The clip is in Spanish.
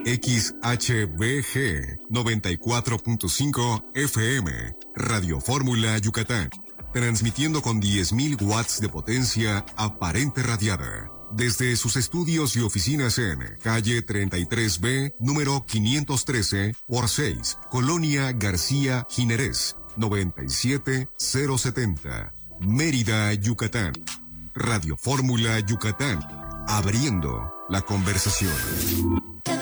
XHBG 94.5 FM, Radio Fórmula Yucatán, transmitiendo con 10.000 watts de potencia aparente radiada, desde sus estudios y oficinas en calle 33B, número 513 por 6, Colonia García Jiménez, 97070, Mérida, Yucatán. Radio Fórmula Yucatán, abriendo la conversación.